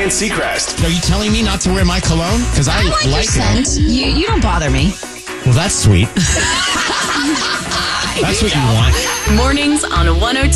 Ryan Seacrest. Are you telling me not to wear my cologne? Because I like your like scent. it. You don't bother me. Well, that's sweet. That's what you want. Mornings on 102.